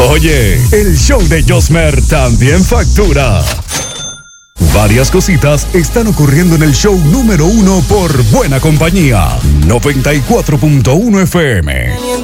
Oye, el show de Josmer también factura. Varias cositas están ocurriendo en el show número 1 por Buena Compañía, 94.1 FM.